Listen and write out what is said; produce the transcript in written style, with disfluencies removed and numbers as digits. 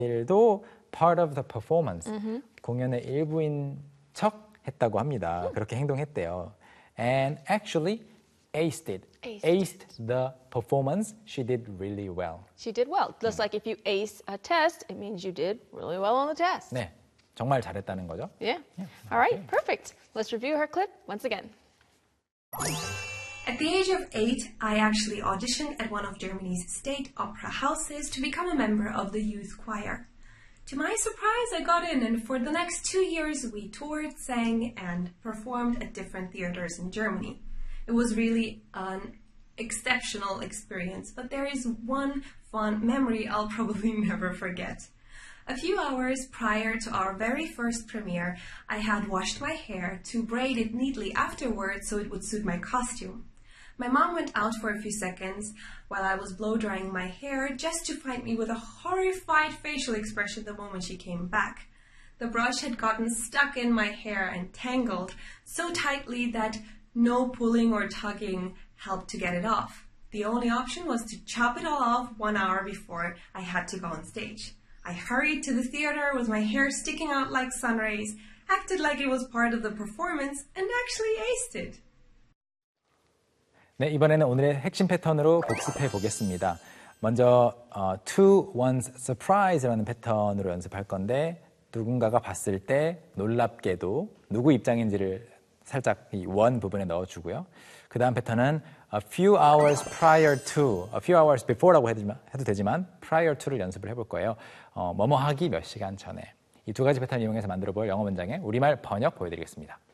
일도 part of the performance, 공연의 일부인 척 했다고 합니다. 그렇게 행동했대요. And actually aced it. Aced the performance. She did really well. She did well. Just like if you ace a test, it means you did really well on the test. 네, 정말 잘했다는 거죠. Yeah. All right, perfect. Let's review her clip once again. At the age of 8, I actually auditioned at one of Germany's state opera houses to become a member of the youth choir. To my surprise, I got in, and for the next 2 years, we toured, sang, and performed at different theaters in Germany. It was really an exceptional experience, but there is one fond memory I'll probably never forget. A few hours prior to our very first premiere, I had washed my hair to braid it neatly afterwards so it would suit my costume. My mom went out for a few seconds while I was blow-drying my hair just to find me with a horrified facial expression the moment she came back. The brush had gotten stuck in my hair and tangled so tightly that no pulling or tugging helped to get it off. The only option was to chop it all off 1 hour before I had to go on stage. I hurried to the theater with my hair sticking out like sun rays, acted like it was part of the performance, and actually aced it. 네, 이번에는 오늘의 핵심 패턴으로 복습해 보겠습니다. 먼저 to one's surprise라는 패턴으로 연습할 건데 누군가가 봤을 때 놀랍게도 누구 입장인지를 살짝 이 one 부분에 넣어주고요. 그 다음 패턴은 a few hours prior to, a few hours before라고 해도 되지만 prior to를 연습을 해볼 거예요. 뭐뭐 하기 몇 시간 전에. 이 두 가지 패턴을 이용해서 만들어 볼 영어 문장의 우리말 번역 보여드리겠습니다.